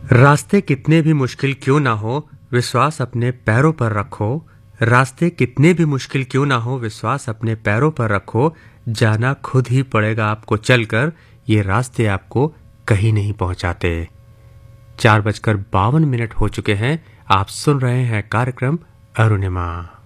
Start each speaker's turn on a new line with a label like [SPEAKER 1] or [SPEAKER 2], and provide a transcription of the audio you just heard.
[SPEAKER 1] रास्ते कितने भी मुश्किल क्यों ना हो, विश्वास अपने पैरों पर रखो। रास्ते कितने भी मुश्किल क्यों ना हो, विश्वास अपने पैरों पर रखो। जाना खुद ही पड़ेगा आपको चलकर, ये रास्ते आपको कहीं नहीं पहुंचाते। 4:52 हो चुके हैं। आप सुन रहे हैं कार्यक्रम अरुणिमा।